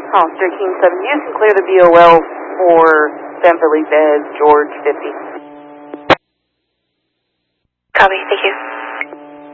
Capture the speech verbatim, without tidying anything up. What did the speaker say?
Oscar King seven, you can clear the B O L for San Felipe, George fifty. Copy, thank you.